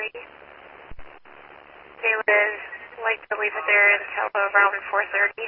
They would like to leave it there until around 4:30.